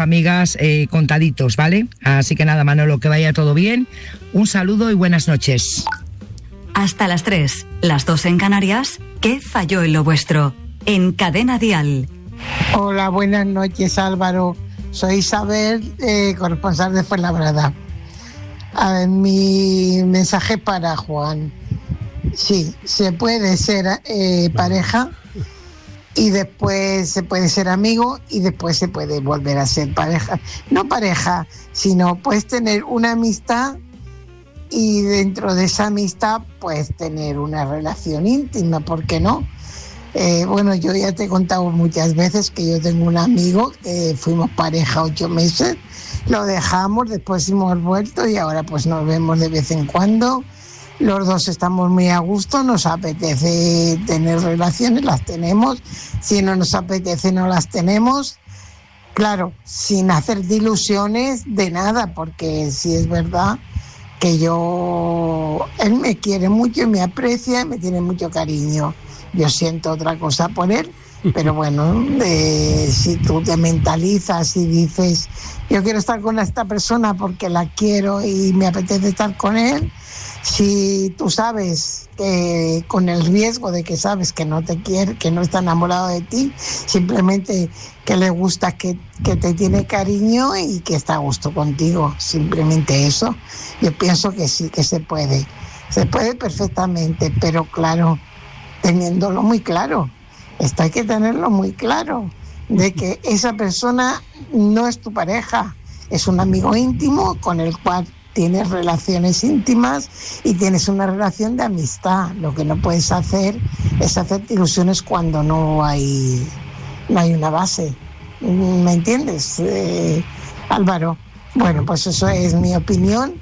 amigas contaditos, ¿vale? Así que nada, Manolo, que vaya todo bien. Un saludo y buenas noches. Hasta las 3, las 2 en Canarias. ¿Qué falló en lo vuestro? En Cadena Dial. Hola, buenas noches, Álvaro. Soy Isabel, corresponsal de Fuenlabrada. A ver, mi mensaje para Juan. Sí, se puede ser pareja y después se puede ser amigo y después se puede volver a ser pareja. No pareja, sino puedes tener una amistad y dentro de esa amistad puedes tener una relación íntima, ¿por qué no? Bueno, yo ya te he contado muchas veces que yo tengo un amigo que fuimos pareja 8 meses, lo dejamos, después hemos vuelto y ahora pues nos vemos de vez en cuando. Los dos estamos muy a gusto, nos apetece tener relaciones, las tenemos. Si no nos apetece, no las tenemos. Claro, sin hacerte ilusiones de nada, porque sí es verdad que él me quiere mucho y me aprecia y me tiene mucho cariño. Yo siento otra cosa por él, pero bueno, si tú te mentalizas y dices, yo quiero estar con esta persona porque la quiero y me apetece estar con él, si tú sabes que con el riesgo de que sabes que no te quiere, que no está enamorado de ti, simplemente que le gusta, que te tiene cariño y que está a gusto contigo, simplemente eso, yo pienso que sí, que se puede perfectamente, pero claro, teniéndolo muy claro, esto hay que tenerlo muy claro, de que esa persona no es tu pareja, es un amigo íntimo con el cual tienes relaciones íntimas y tienes una relación de amistad. Lo que no puedes hacer es hacerte ilusiones cuando no hay una base. ¿Me entiendes, Álvaro? Bueno, pues eso es mi opinión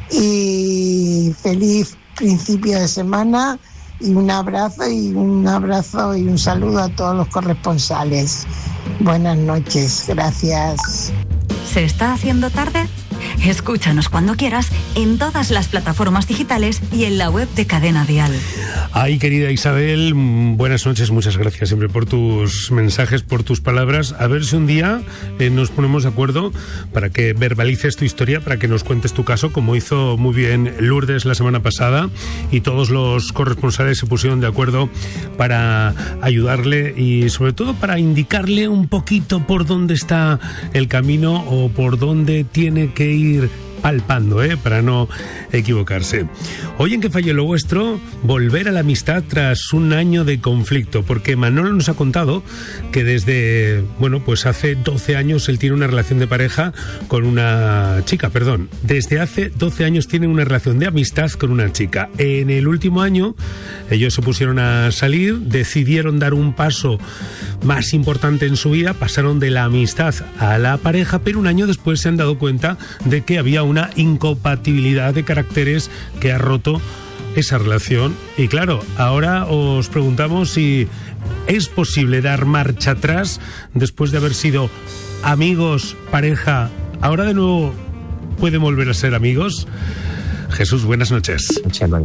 y feliz principio de semana y un abrazo y un saludo a todos los corresponsales. Buenas noches, gracias. ¿Se está haciendo tarde? Escúchanos cuando quieras en todas las plataformas digitales y en la web de Cadena Dial. Ay, querida Isabel, buenas noches, muchas gracias siempre por tus mensajes, por tus palabras. A ver si un día nos ponemos de acuerdo para que verbalices tu historia, para que nos cuentes tu caso, como hizo muy bien Lourdes la semana pasada, y todos los corresponsales se pusieron de acuerdo para ayudarle y sobre todo para indicarle un poquito por dónde está el camino o por dónde tiene que ir palpando, para no equivocarse. Hoy en Que falle lo vuestro, volver a la amistad tras un año de conflicto, porque Manolo nos ha contado que desde, pues hace 12 años él tiene una relación de pareja con una chica, desde hace 12 años tiene una relación de amistad con una chica. En el último año ellos se pusieron a salir, decidieron dar un paso más importante en su vida, pasaron de la amistad a la pareja, pero un año después se han dado cuenta de que había una incompatibilidad de caracteres que ha roto esa relación. Y claro, ahora os preguntamos si es posible dar marcha atrás después de haber sido amigos, pareja. ¿Ahora de nuevo pueden volver a ser amigos? Jesús, buenas noches. Bueno,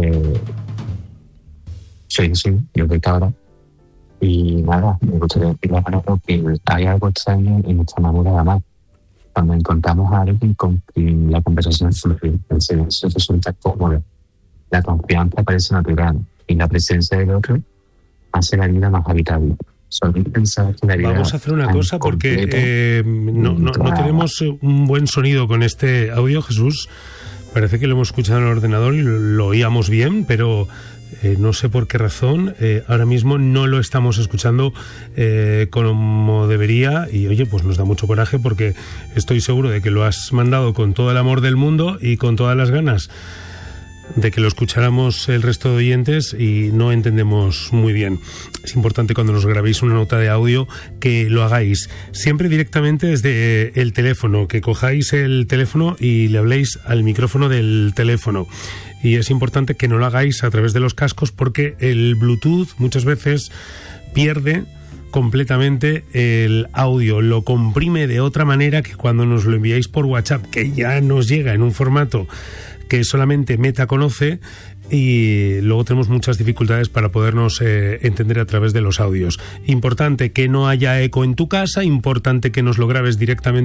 soy Jesús, yo soy Cabra. Y nada, me gustaría decirle a Manolo que hay algo extraño en nuestra manera de amar. Cuando encontramos a alguien con quien la conversación fluye, el silencio resulta cómodo, la confianza parece natural y la presencia del otro hace la vida más habitable. Vamos a hacer una cosa porque no tenemos un buen sonido con este audio, Jesús. Parece que lo hemos escuchado en el ordenador y lo oíamos bien, pero no sé por qué razón ahora mismo no lo estamos escuchando como debería. Y oye, pues nos da mucho coraje porque estoy seguro de que lo has mandado con todo el amor del mundo y con todas las ganas de que lo escucháramos el resto de oyentes y no entendemos muy bien. Es importante cuando nos grabéis una nota de audio que lo hagáis siempre directamente desde el teléfono, que cojáis el teléfono y le habléis al micrófono del teléfono. Y es importante que no lo hagáis a través de los cascos porque el Bluetooth muchas veces pierde completamente el audio, lo comprime de otra manera que cuando nos lo enviáis por WhatsApp, que ya nos llega en un formato que solamente Meta conoce, y luego tenemos muchas dificultades para podernos entender a través de los audios. Importante que no haya eco en tu casa, importante que nos lo grabes directamente